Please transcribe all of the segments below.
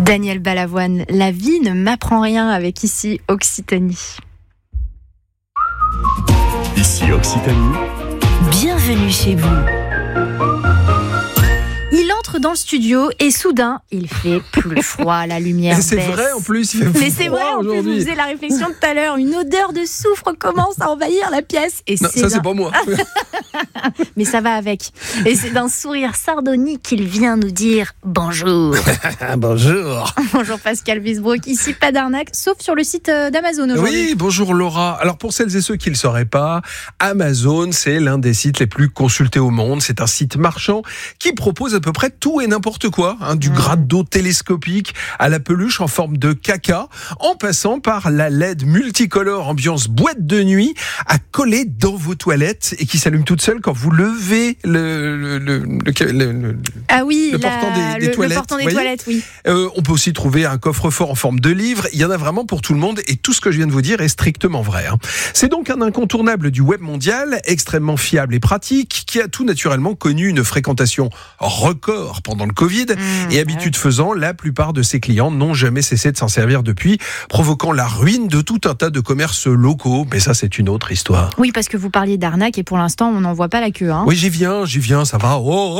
Daniel Balavoine, la vie ne m'apprend rien avec Ici Occitanie. Ici Occitanie. Bienvenue chez vous. Il entre dans le studio et soudain, il fait plus froid, la lumière baisse. C'est vrai en plus, il fait Mais c'est vrai, en plus, aujourd'hui. vous faisiez la réflexion tout à l'heure, une odeur de soufre commence à envahir la pièce. Et Non, ça c'est pas moi. Mais ça va avec. Et c'est d'un sourire sardonique qu'il vient nous dire bonjour. Bonjour. Bonjour Pascal Wisbroek, ici pas d'arnaque, sauf sur le site d'Amazon aujourd'hui. Oui, bonjour Laura. Alors pour celles et ceux qui ne le sauraient pas, Amazon, c'est l'un des sites les plus consultés au monde. C'est un site marchand qui propose à peu près tout et n'importe quoi, du gratte d'eau télescopique à la peluche en forme de caca, en passant par la LED multicolore ambiance boîte de nuit à coller dans vos toilettes et qui s'allume toute seule quand vous levez le portant des toilettes. Le portant des toilettes, oui. On peut aussi trouver un coffre-fort en forme de livre. Il y en a vraiment pour tout le monde et tout ce que je viens de vous dire est strictement vrai. C'est donc un incontournable du web mondial, extrêmement fiable et pratique, qui a tout naturellement connu une fréquentation record pendant le Covid et habitude faisant, la plupart de ses clients n'ont jamais cessé de s'en servir depuis, provoquant la ruine de tout un tas de commerces locaux. Mais ça, c'est une autre histoire. Oui, parce que vous parliez d'arnaque et pour l'instant, on n'en voit pas la queue. Oui, j'y viens, ça va. Oh.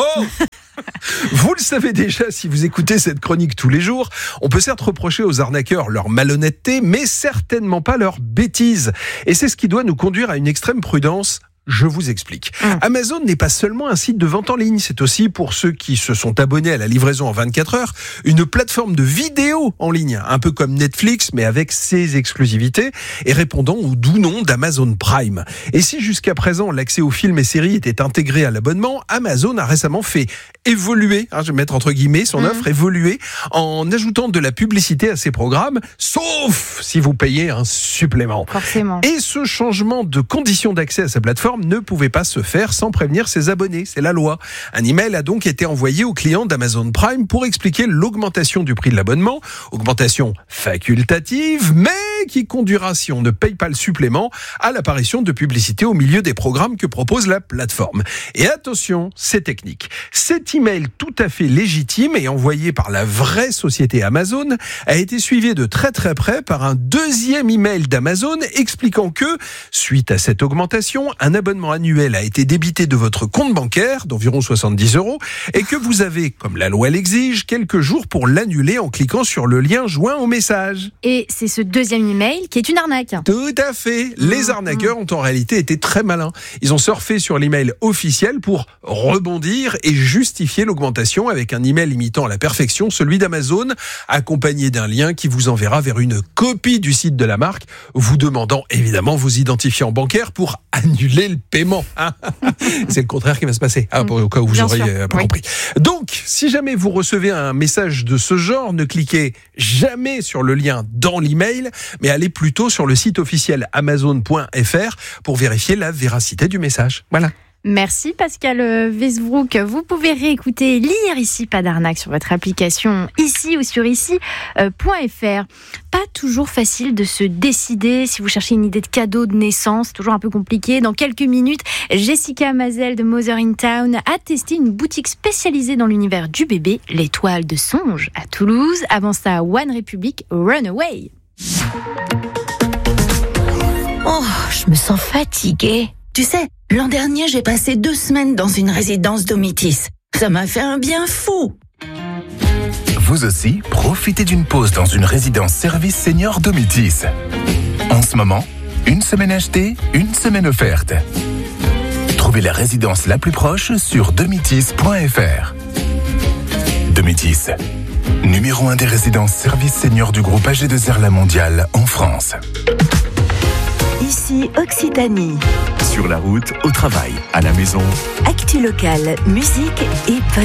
Vous le savez déjà, si vous écoutez cette chronique tous les jours, on peut certes reprocher aux arnaqueurs leur malhonnêteté, mais certainement pas leur bêtise. Et c'est ce qui doit nous conduire à une extrême prudence. Je vous explique. Amazon n'est pas seulement un site de vente en ligne, c'est aussi, pour ceux qui se sont abonnés à la livraison en 24 heures, une plateforme de vidéo en ligne, un peu comme Netflix, mais avec ses exclusivités et répondant au doux nom d'Amazon Prime. Et si jusqu'à présent l'accès aux films et séries était intégré à l'abonnement, Amazon a récemment fait évoluer, je vais mettre entre guillemets son offre, évoluer, en ajoutant de la publicité à ses programmes, sauf si vous payez un supplément. Forcément. Et ce changement de conditions d'accès à sa plateforme ne pouvait pas se faire sans prévenir ses abonnés, c'est la loi. Un email a donc été envoyé aux clients d'Amazon Prime pour expliquer l'augmentation du prix de l'abonnement, augmentation facultative, mais qui conduira, si on ne paye pas le supplément, à l'apparition de publicités au milieu des programmes que propose la plateforme. Et attention, c'est technique. Cet email tout à fait légitime et envoyé par la vraie société Amazon a été suivi de très très près par un deuxième email d'Amazon expliquant que, suite à cette augmentation, un abonnement annuel a été débité de votre compte bancaire d'environ 70 € et que vous avez, comme la loi l'exige, quelques jours pour l'annuler en cliquant sur le lien joint au message. Et c'est ce deuxième email qui est une arnaque. Tout à fait. Les arnaqueurs ont en réalité été très malins. Ils ont surfé sur l'email officiel pour rebondir et justifier l'augmentation avec un email imitant à la perfection celui d'Amazon, accompagné d'un lien qui vous enverra vers une copie du site de la marque, vous demandant évidemment vos identifiants bancaires pour annuler le paiement. C'est le contraire qui va se passer, au cas où vous auriez pas compris. Donc, si jamais vous recevez un message de ce genre, ne cliquez jamais sur le lien dans l'email, mais allez plutôt sur le site officiel amazon.fr pour vérifier la véracité du message. Voilà. Merci Pascal Wisbroek. Vous pouvez réécouter, lire Ici pas d'arnaque sur votre application ici ou sur ici.fr. Pas toujours facile de se décider si vous cherchez une idée de cadeau de naissance, toujours un peu compliqué. Dans quelques minutes, Jessica Mazel de Mother in Town a testé une boutique spécialisée dans l'univers du bébé, l'Étoile de Songe à Toulouse. Avant ça, One Republic, Runaway. Oh, je me sens fatiguée. Tu sais, l'an dernier, j'ai passé 2 semaines dans une résidence Domitis. Ça m'a fait un bien fou. Vous aussi, profitez d'une pause dans une résidence service senior Domitis. En ce moment, 1 semaine achetée, 1 semaine offerte. Trouvez la résidence la plus proche sur domitis.fr. Domitis, numéro 1 des résidences service senior du groupe AG2R La Mondiale en France. Ici Occitanie. Sur la route, au travail, à la maison. Actu locale, musique et